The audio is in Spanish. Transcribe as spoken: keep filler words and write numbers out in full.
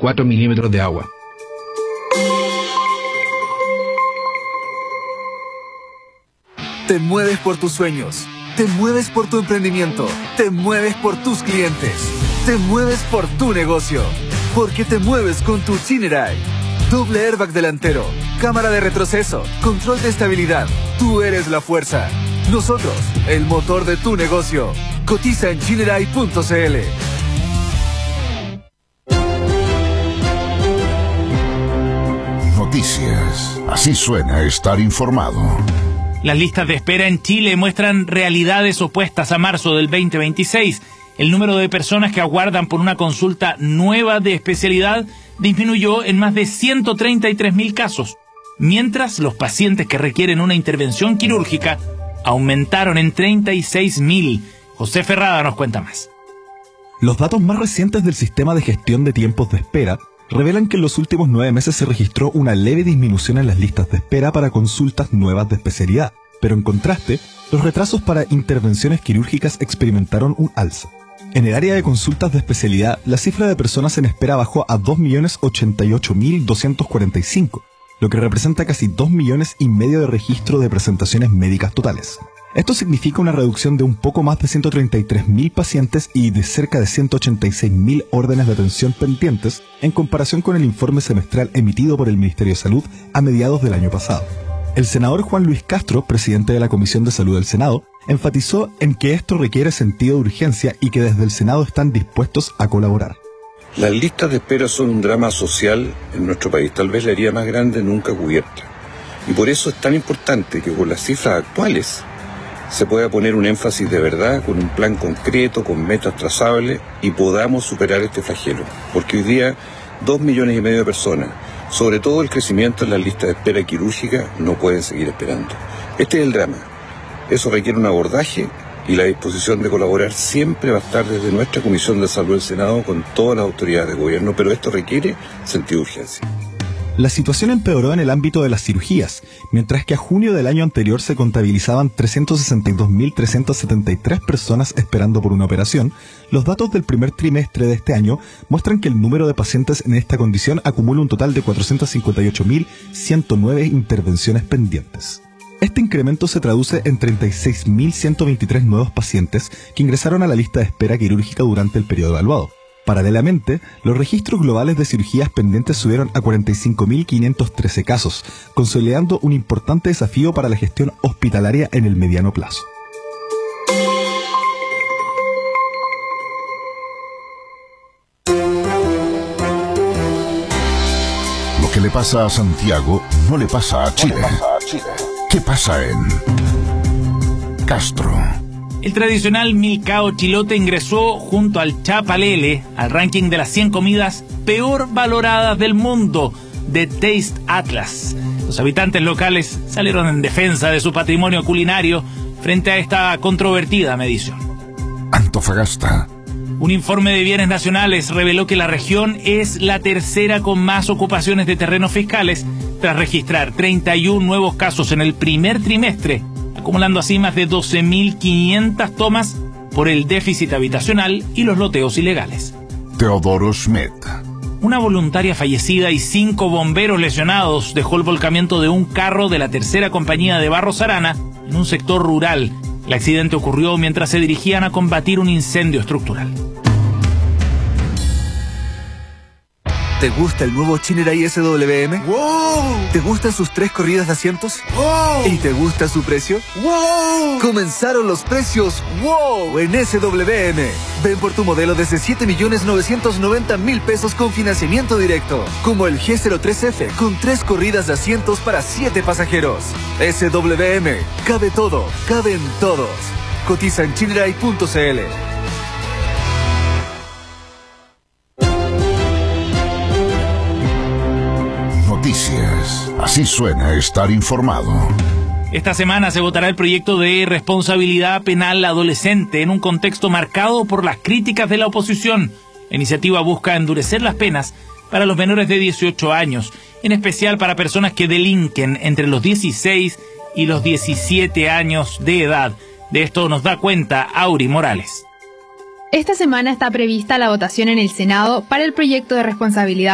cuatro milímetros de agua. Te mueves por tus sueños, te mueves por tu emprendimiento, te mueves por tus clientes, te mueves por tu negocio, porque te mueves con tu Chinerai. Doble airbag delantero, cámara de retroceso, control de estabilidad. Tú eres la fuerza. Nosotros, el motor de tu negocio. Cotiza en chinerai punto c l. Noticias. Así suena estar informado. Las listas de espera en Chile muestran realidades opuestas a marzo del veinte veintiséis. El número de personas que aguardan por una consulta nueva de especialidad disminuyó en más de ciento treinta y tres mil casos, mientras los pacientes que requieren una intervención quirúrgica aumentaron en treinta y seis mil. José Ferrada nos cuenta más. Los datos más recientes del sistema de gestión de tiempos de espera revelan que en los últimos nueve meses se registró una leve disminución en las listas de espera para consultas nuevas de especialidad, pero en contraste, los retrasos para intervenciones quirúrgicas experimentaron un alza. En el área de consultas de especialidad, la cifra de personas en espera bajó a dos millones ochenta y ocho mil doscientos cuarenta y cinco, lo que representa casi dos millones y medio de registro de presentaciones médicas totales. Esto significa una reducción de un poco más de ciento treinta y tres mil pacientes y de cerca de ciento ochenta y seis mil órdenes de atención pendientes en comparación con el informe semestral emitido por el Ministerio de Salud a mediados del año pasado. El senador Juan Luis Castro, presidente de la Comisión de Salud del Senado, enfatizó en que esto requiere sentido de urgencia y que desde el Senado están dispuestos a colaborar. Las listas de espera son un drama social en nuestro país, tal vez la herida más grande nunca cubierta. Y por eso es tan importante que con las cifras actuales se pueda poner un énfasis de verdad, con un plan concreto, con metas trazables, y podamos superar este flagelo. Porque hoy día, dos millones y medio de personas, sobre todo el crecimiento en las listas de espera quirúrgica, no pueden seguir esperando. Este es el drama. Eso requiere un abordaje y la disposición de colaborar siempre va a estar desde nuestra Comisión de Salud del Senado con todas las autoridades de gobierno, pero esto requiere sentido de urgencia. La situación empeoró en el ámbito de las cirugías, mientras que a junio del año anterior se contabilizaban trescientas sesenta y dos mil trescientas setenta y tres personas esperando por una operación. Los datos del primer trimestre de este año muestran que el número de pacientes en esta condición acumula un total de cuatrocientas cincuenta y ocho mil ciento nueve intervenciones pendientes. Este incremento se traduce en treinta y seis mil ciento veintitrés nuevos pacientes que ingresaron a la lista de espera quirúrgica durante el periodo evaluado. Paralelamente, los registros globales de cirugías pendientes subieron a cuarenta y cinco mil quinientos trece casos, consolidando un importante desafío para la gestión hospitalaria en el mediano plazo. Lo que le pasa a Santiago no le pasa a Chile. ¿Qué pasa en Castro? El tradicional milcao chilote ingresó junto al chapalele al ranking de las cien comidas peor valoradas del mundo de Taste Atlas. Los habitantes locales salieron en defensa de su patrimonio culinario frente a esta controvertida medición. Antofagasta. Un informe de bienes nacionales reveló que la región es la tercera con más ocupaciones de terrenos fiscales tras registrar treinta y uno nuevos casos en el primer trimestre, acumulando así más de doce mil quinientas tomas por el déficit habitacional y los loteos ilegales. Teodoro Schmidt. Una voluntaria fallecida y cinco bomberos lesionados dejó el volcamiento de un carro de la tercera compañía de Barros Arana en un sector rural. El accidente ocurrió mientras se dirigían a combatir un incendio estructural. ¿Te gusta el nuevo Chinerai S W M? ¡Wow! ¿Te gustan sus tres corridas de asientos? ¡Wow! ¿Y te gusta su precio? ¡Wow! Comenzaron los precios ¡wow! En S W M. Ven por tu modelo desde siete millones novecientos noventa mil pesos con financiamiento directo. Como el G cero tres F con tres corridas de asientos para siete pasajeros. S W M. Cabe todo. Caben todos. Cotiza en chinerai punto c l. Noticias. Así suena estar informado. Esta semana se votará el proyecto de responsabilidad penal adolescente en un contexto marcado por las críticas de la oposición. La iniciativa busca endurecer las penas para los menores de dieciocho años, en especial para personas que delinquen entre los dieciséis y los diecisiete años de edad. De esto nos da cuenta Auri Morales. Esta semana está prevista la votación en el Senado para el proyecto de responsabilidad